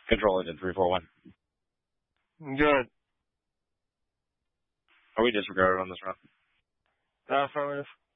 Control it in 341. Good. Are we disregarded on this route? Affirmative.